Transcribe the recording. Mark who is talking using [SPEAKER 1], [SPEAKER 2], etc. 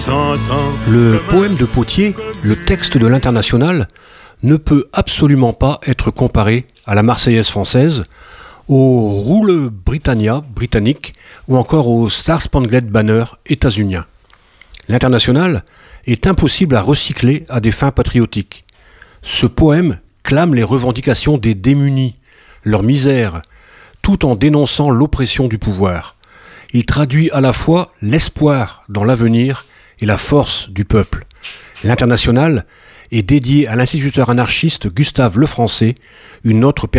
[SPEAKER 1] Le poème de Pottier, le texte de l'Internationale, ne peut absolument pas être comparé à la Marseillaise française, au Roule Britannia britannique ou encore au Star Spangled Banner états-unien. L'Internationale est impossible à recycler à des fins patriotiques. Ce poème clame les revendications des démunis, leur misère, tout en dénonçant l'oppression du pouvoir. Il traduit à la fois l'espoir dans l'avenir et la force du peuple. L'Internationale est dédié à l'instituteur anarchiste Gustave Lefrançais, une autre